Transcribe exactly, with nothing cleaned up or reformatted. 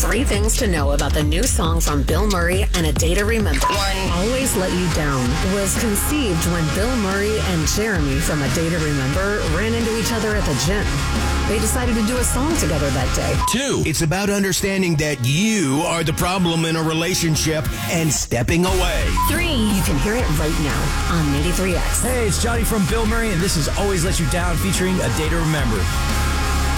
Three things to know about the new song from Bill Murray and A Day to Remember. One. Always Let You Down was conceived when Bill Murray and Jeremy from A Day to Remember ran into each other at the gym. They decided to do a song together that day. Two, it's about understanding that you are the problem in a relationship and stepping away. Three, you can hear it right now on ninety-three X. Hey, it's Johnny from Bill Murray, and this is Always Let You Down featuring A Day to Remember.